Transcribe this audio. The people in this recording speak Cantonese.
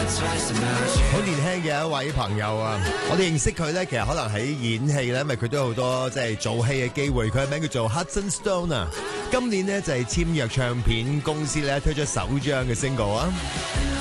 好年輕嘅一位朋友啊，我哋認識佢咧，其實可能喺演戲咧，因為佢都有好多即係做戲嘅機會。佢嘅名叫做 Hudson Stone 啊，今年呢，就係簽約唱片公司咧推出首張嘅 single 啊。